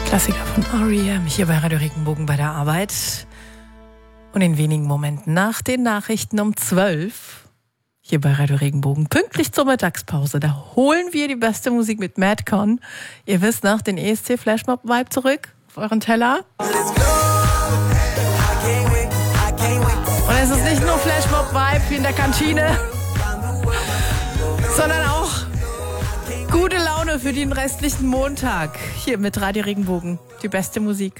Klassiker von R.E.M. hier bei Radio Regenbogen bei der Arbeit. Und in wenigen Momenten nach den Nachrichten um 12 hier bei Radio Regenbogen, pünktlich zur Mittagspause, da holen wir die beste Musik mit Madcon. Ihr wisst noch, den ESC Flashmob Vibe zurück auf euren Teller. Und es ist nicht nur Flashmob Vibe wie in der Kantine, sondern auch gute Laune für den restlichen Montag. Hier mit Radio Regenbogen. Die beste Musik.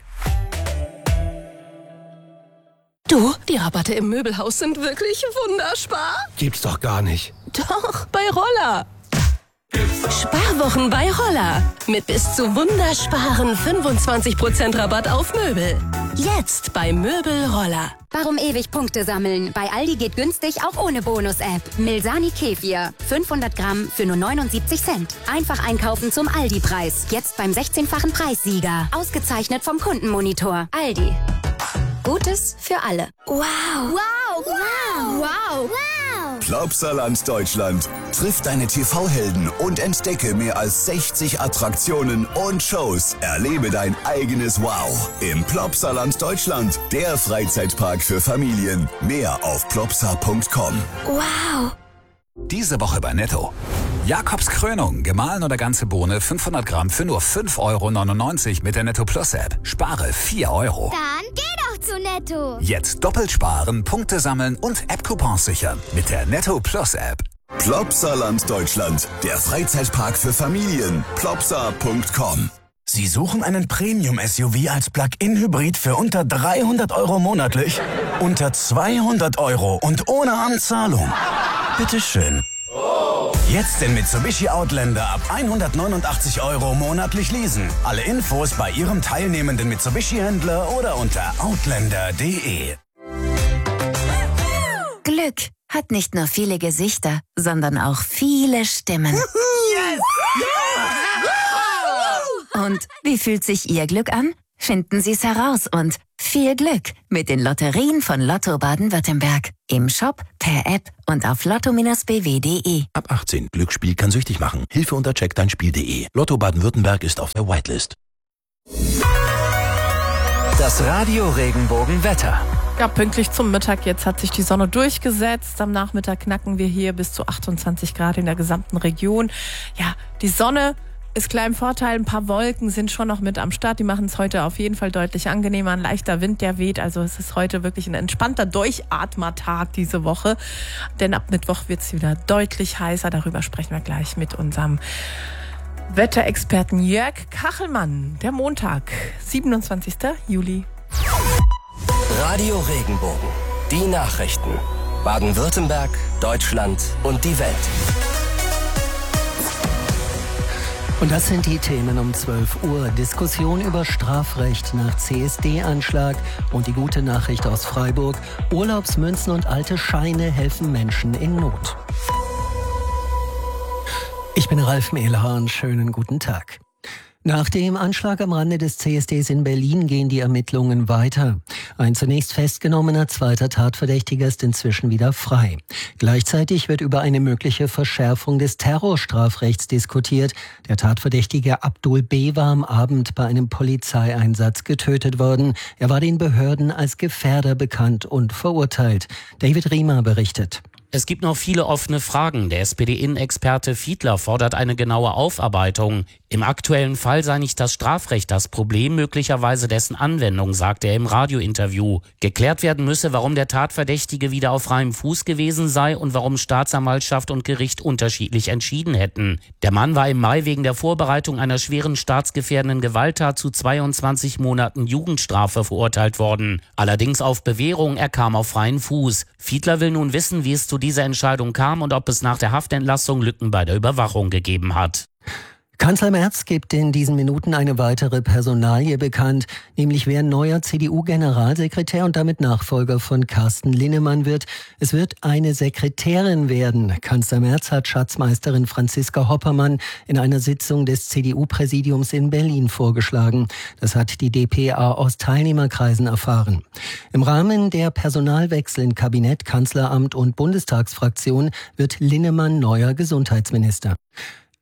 Du, die Rabatte im Möbelhaus sind wirklich wunderspar. Gibt's doch gar nicht. Doch, bei Roller. Sparwochen bei Roller. Mit bis zu wundersparen 25% Rabatt auf Möbel. Jetzt bei Möbel Roller. Warum ewig Punkte sammeln? Bei Aldi geht günstig auch ohne Bonus-App. Milsani Kefir. 500 Gramm für nur 79 Cent. Einfach einkaufen zum Aldi-Preis. Jetzt beim 16-fachen Preissieger. Ausgezeichnet vom Kundenmonitor. Aldi. Gutes für alle. Wow. Wow. Wow. Wow. Wow. Plopsaland Deutschland. Triff deine TV-Helden und entdecke mehr als 60 Attraktionen und Shows. Erlebe dein eigenes Wow im Plopsaland Deutschland. Der Freizeitpark für Familien. Mehr auf plopsa.com. Wow. Diese Woche bei Netto. Jakobs Krönung, gemahlen oder ganze Bohne, 500 Gramm für nur 5,99 € mit der Netto Plus App. Spare 4 €. Dann geh doch zu Netto. Jetzt doppelt sparen, Punkte sammeln und App-Coupons sichern mit der Netto Plus App. Plopsaland Deutschland. Der Freizeitpark für Familien. plopsa.com. Sie suchen einen Premium-SUV als Plug-in-Hybrid für unter 300 € monatlich? Unter 200 € und ohne Anzahlung? Bitteschön. Jetzt den Mitsubishi Outlander ab 189 € monatlich leasen. Alle Infos bei Ihrem teilnehmenden Mitsubishi-Händler oder unter outlander.de. Glück hat nicht nur viele Gesichter, sondern auch viele Stimmen. Yes! Und wie fühlt sich Ihr Glück an? Finden Sie es heraus und viel Glück mit den Lotterien von Lotto Baden-Württemberg. Im Shop, per App und auf lotto-bw.de. Ab 18. Glücksspiel kann süchtig machen. Hilfe unter checkdeinspiel.de. Lotto Baden-Württemberg ist auf der Whitelist. Das Radio Regenbogen Wetter. Ja, pünktlich zum Mittag. Jetzt hat sich die Sonne durchgesetzt. Am Nachmittag knacken wir hier bis zu 28 Grad in der gesamten Region. Ja, die Sonne ist klar im Vorteil. Ein paar Wolken sind schon noch mit am Start. Die machen es heute auf jeden Fall deutlich angenehmer. Ein leichter Wind, der weht. Also es ist heute wirklich ein entspannter Durchatmertag diese Woche. Denn ab Mittwoch wird es wieder deutlich heißer. Darüber sprechen wir gleich mit unserem Wetterexperten Jörg Kachelmann. Der Montag, 27. Juli. Radio Regenbogen. Die Nachrichten. Baden-Württemberg, Deutschland und die Welt. Und das sind die Themen um 12 Uhr. Diskussion über Strafrecht nach CSD-Anschlag und die gute Nachricht aus Freiburg. Urlaubsmünzen und alte Scheine helfen Menschen in Not. Ich bin Ralf Mehlhahn. Schönen guten Tag. Nach dem Anschlag am Rande des CSDs in Berlin gehen die Ermittlungen weiter. Ein zunächst festgenommener zweiter Tatverdächtiger ist inzwischen wieder frei. Gleichzeitig wird über eine mögliche Verschärfung des Terrorstrafrechts diskutiert. Der Tatverdächtige Abdul B. war am Abend bei einem Polizeieinsatz getötet worden. Er war den Behörden als Gefährder bekannt und verurteilt. David Riemer berichtet. Es gibt noch viele offene Fragen. Der SPD-Innenexperte Fiedler fordert eine genaue Aufarbeitung. Im aktuellen Fall sei nicht das Strafrecht das Problem, möglicherweise dessen Anwendung, sagt er im Radiointerview. Geklärt werden müsse, warum der Tatverdächtige wieder auf freiem Fuß gewesen sei und warum Staatsanwaltschaft und Gericht unterschiedlich entschieden hätten. Der Mann war im Mai wegen der Vorbereitung einer schweren staatsgefährdenden Gewalttat zu 22 Monaten Jugendstrafe verurteilt worden. Allerdings auf Bewährung, er kam auf freien Fuß. Fiedler will nun wissen, wie es zu dieser Entscheidung kam und ob es nach der Haftentlassung Lücken bei der Überwachung gegeben hat. Kanzler Merz gibt in diesen Minuten eine weitere Personalie bekannt, nämlich wer neuer CDU-Generalsekretär und damit Nachfolger von Carsten Linnemann wird. Es wird eine Sekretärin werden. Kanzler Merz hat Schatzmeisterin Franziska Hoppermann in einer Sitzung des CDU-Präsidiums in Berlin vorgeschlagen. Das hat die dpa aus Teilnehmerkreisen erfahren. Im Rahmen der Personalwechsel in Kabinett, Kanzleramt und Bundestagsfraktion wird Linnemann neuer Gesundheitsminister.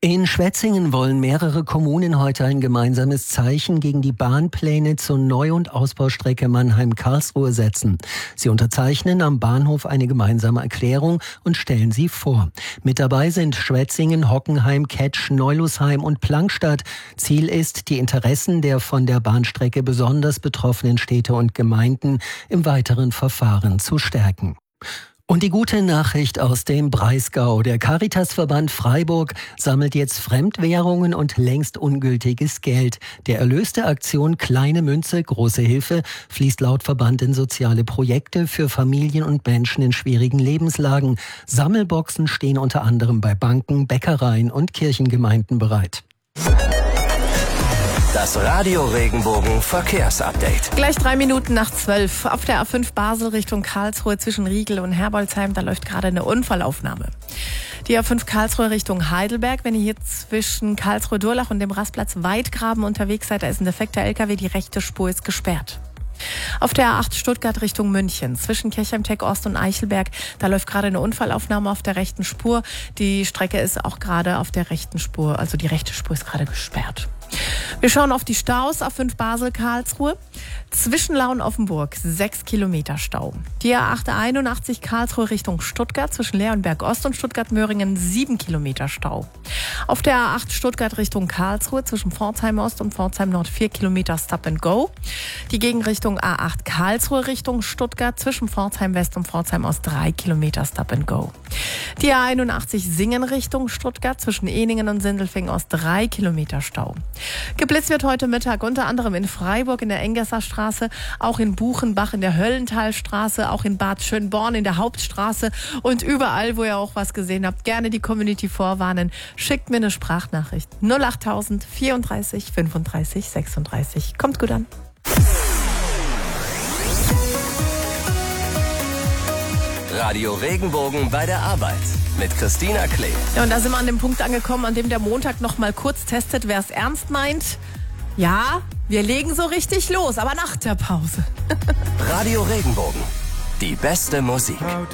In Schwetzingen wollen mehrere Kommunen heute ein gemeinsames Zeichen gegen die Bahnpläne zur Neu- und Ausbaustrecke Mannheim-Karlsruhe setzen. Sie unterzeichnen am Bahnhof eine gemeinsame Erklärung und stellen sie vor. Mit dabei sind Schwetzingen, Hockenheim, Ketsch, Neulusheim und Plankstadt. Ziel ist, die Interessen der von der Bahnstrecke besonders betroffenen Städte und Gemeinden im weiteren Verfahren zu stärken. Und die gute Nachricht aus dem Breisgau. Der Caritasverband Freiburg sammelt jetzt Fremdwährungen und längst ungültiges Geld. Der Erlös der Aktion Kleine Münze, große Hilfe fließt laut Verband in soziale Projekte für Familien und Menschen in schwierigen Lebenslagen. Sammelboxen stehen unter anderem bei Banken, Bäckereien und Kirchengemeinden bereit. Das Radio Regenbogen Verkehrsupdate. Gleich 3 Minuten nach 12. Auf der A5 Basel Richtung Karlsruhe zwischen Riegel und Herbolzheim, da läuft gerade eine Unfallaufnahme. Die A5 Karlsruhe Richtung Heidelberg, wenn ihr hier zwischen Karlsruhe-Durlach und dem Rastplatz Weidgraben unterwegs seid, da ist ein defekter LKW, die rechte Spur ist gesperrt. Auf der A8 Stuttgart Richtung München, zwischen Kirchheim-Tech Ost und Eichelberg, da läuft gerade eine Unfallaufnahme auf der rechten Spur. Die Strecke ist auch gerade auf der rechten Spur, also die rechte Spur ist gerade gesperrt. Wir schauen auf die Staus, A5 Basel-Karlsruhe. Zwischen Lauen-Offenburg 6 Kilometer Stau. Die A8 81 Karlsruhe Richtung Stuttgart, zwischen Leonberg Ost und Stuttgart-Möhringen 7 Kilometer Stau. Auf der A8 Stuttgart Richtung Karlsruhe, zwischen Pforzheim Ost und Pforzheim Nord 4 Kilometer Stop and Go. Die Gegenrichtung A8 Karlsruhe Richtung Stuttgart, zwischen Pforzheim West und Pforzheim Ost 3 Kilometer Stop and Go. Die A81 Singen Richtung Stuttgart, zwischen Eningen und Sindelfingen Ost 3 Kilometer Stau. Geblitzt wird heute Mittag unter anderem in Freiburg in der Engesser Straße, auch in Buchenbach in der Höllentalstraße, auch in Bad Schönborn in der Hauptstraße und überall, wo ihr auch was gesehen habt, gerne die Community vorwarnen. Schickt mir eine Sprachnachricht. 08000 34 35 36. Kommt gut an. Radio Regenbogen bei der Arbeit mit Christina Klee. Ja, und da sind wir an dem Punkt angekommen, an dem der Montag noch mal kurz testet, wer es ernst meint. Ja, wir legen so richtig los, aber nach der Pause. Radio Regenbogen, die beste Musik.